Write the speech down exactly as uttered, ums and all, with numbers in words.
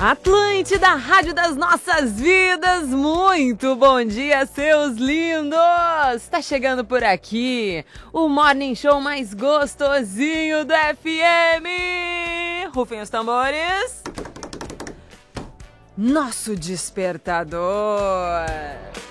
Atlântida, Rádio das Nossas Vidas, muito bom dia, seus lindos! Tá chegando por aqui o Morning Show mais gostosinho do F M. Rufem os tambores. Nosso despertador.